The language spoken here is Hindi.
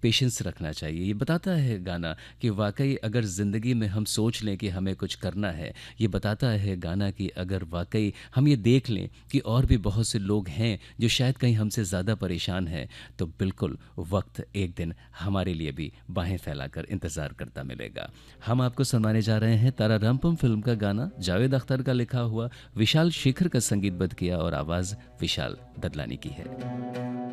पेशेंस रखना चाहिए। ये बताता है गाना कि वाक़ई अगर ज़िंदगी में हम सोच लें कि हमें कुछ करना है, ये बताता है गाना कि अगर वाक़ई हम ये देख लें कि और भी बहुत से लोग हैं जो शायद कहीं हमसे ज़्यादा परेशान हैं, तो बिल्कुल वक़्त एक दिन हमारे लिए भी बाहें फैलाकर इंतज़ार करता मिलेगा। हम आपको सुनाने जा रहे हैं तारा रामपम फ़िल्म का गाना, जावेद अख्तर का लिखा हुआ, विशाल शेखर का संगीतबद्ध किया और आवाज़ विशाल ददलानी की है।